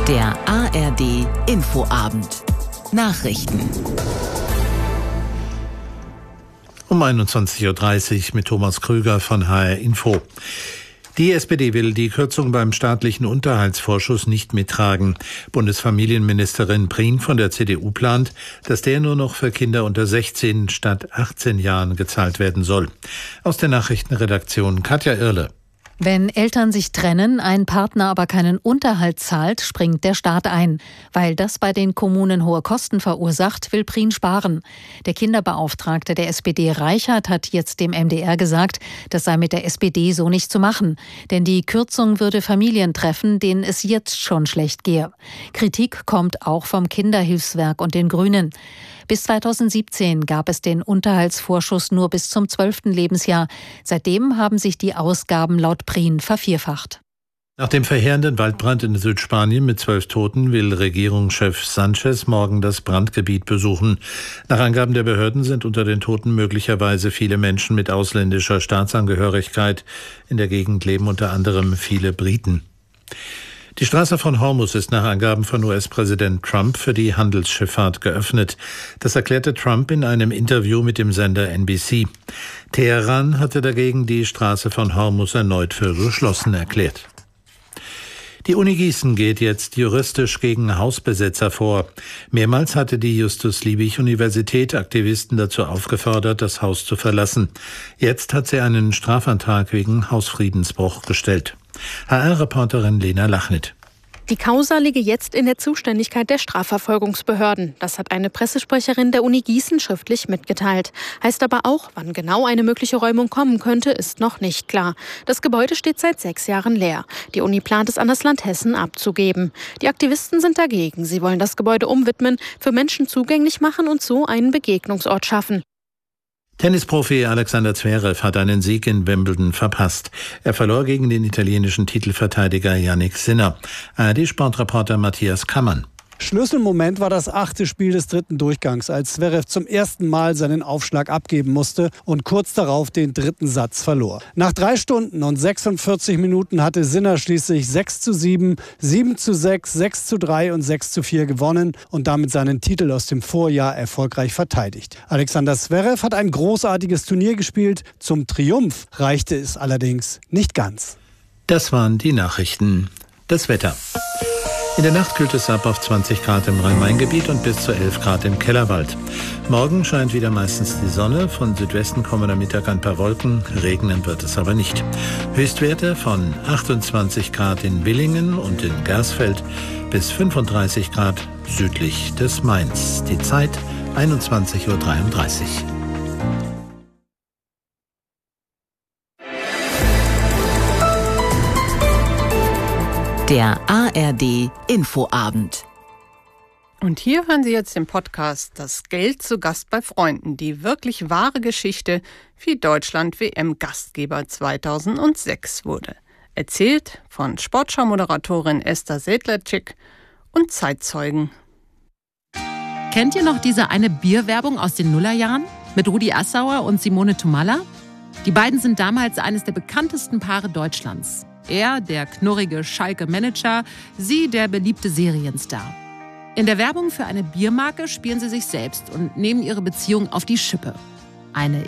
Der ARD Infoabend. Nachrichten. Um 21.30 Uhr mit Thomas Krüger von HR Info. Die SPD will die Kürzung beim staatlichen Unterhaltsvorschuss nicht mittragen. Bundesfamilienministerin Prien von der CDU plant, dass der nur noch für Kinder unter 16 statt 18 Jahren gezahlt werden soll. Aus der Nachrichtenredaktion Katja Irle. Wenn Eltern sich trennen, ein Partner aber keinen Unterhalt zahlt, springt der Staat ein. Weil das bei den Kommunen hohe Kosten verursacht, will Prien sparen. Der Kinderbeauftragte der SPD Reichert hat jetzt dem MDR gesagt, das sei mit der SPD so nicht zu machen. Denn die Kürzung würde Familien treffen, denen es jetzt schon schlecht gehe. Kritik kommt auch vom Kinderhilfswerk und den Grünen. Bis 2017 gab es den Unterhaltsvorschuss nur bis zum 12. Lebensjahr. Seitdem haben sich die Ausgaben laut Prien vervierfacht. Nach dem verheerenden Waldbrand in Südspanien mit 12 Toten will Regierungschef Sánchez morgen das Brandgebiet besuchen. Nach Angaben der Behörden sind unter den Toten möglicherweise viele Menschen mit ausländischer Staatsangehörigkeit. In der Gegend leben unter anderem viele Briten. Die Straße von Hormuz ist nach Angaben von US-Präsident Trump für die Handelsschifffahrt geöffnet. Das erklärte Trump in einem Interview mit dem Sender NBC. Teheran hatte dagegen die Straße von Hormuz erneut für geschlossen erklärt. Die Uni Gießen geht jetzt juristisch gegen Hausbesetzer vor. Mehrmals hatte die Justus-Liebig-Universität Aktivisten dazu aufgefordert, das Haus zu verlassen. Jetzt hat sie einen Strafantrag wegen Hausfriedensbruch gestellt. HR-Reporterin Lena Lachnit. Die Causa liege jetzt in der Zuständigkeit der Strafverfolgungsbehörden. Das hat eine Pressesprecherin der Uni Gießen schriftlich mitgeteilt. Heißt aber auch, wann genau eine mögliche Räumung kommen könnte, ist noch nicht klar. Das Gebäude steht seit 6 Jahren leer. Die Uni plant es an das Land Hessen abzugeben. Die Aktivisten sind dagegen. Sie wollen das Gebäude umwidmen, für Menschen zugänglich machen und so einen Begegnungsort schaffen. Tennisprofi Alexander Zverev hat einen Sieg in Wimbledon verpasst. Er verlor gegen den italienischen Titelverteidiger Jannik Sinner. ARD-Sportreporter Matthias Kammann. Schlüsselmoment war das 8. Spiel des 3. Durchgangs, als Zverev zum ersten Mal seinen Aufschlag abgeben musste und kurz darauf den 3. Satz verlor. Nach 3 Stunden und 46 Minuten hatte Sinner schließlich 6:7, 7:6, 6:3 und 6:4 gewonnen und damit seinen Titel aus dem Vorjahr erfolgreich verteidigt. Alexander Zverev hat ein großartiges Turnier gespielt. Zum Triumph reichte es allerdings nicht ganz. Das waren die Nachrichten. Das Wetter. In der Nacht kühlt es ab auf 20 Grad im Rhein-Main-Gebiet und bis zu 11 Grad im Kellerwald. Morgen scheint wieder meistens die Sonne. Von Südwesten kommen am Mittag ein paar Wolken. Regnen wird es aber nicht. Höchstwerte von 28 Grad in Willingen und in Gersfeld bis 35 Grad südlich des Mains. Die Zeit 21:33 Uhr. Der ARD Infoabend. Und hier hören Sie jetzt den Podcast Das Geld zu Gast bei Freunden, die wirklich wahre Geschichte, wie Deutschland WM-Gastgeber 2006 wurde. Erzählt von Sportschau-Moderatorin Esther Sedlacek und Zeitzeugen. Kennt ihr noch diese eine Bierwerbung aus den Nullerjahren mit Rudi Assauer und Simone Tomalla? Die beiden sind damals eines der bekanntesten Paare Deutschlands. Er, der knurrige Schalke-Manager, sie, der beliebte Serienstar. In der Werbung für eine Biermarke spielen sie sich selbst und nehmen ihre Beziehung auf die Schippe. Eine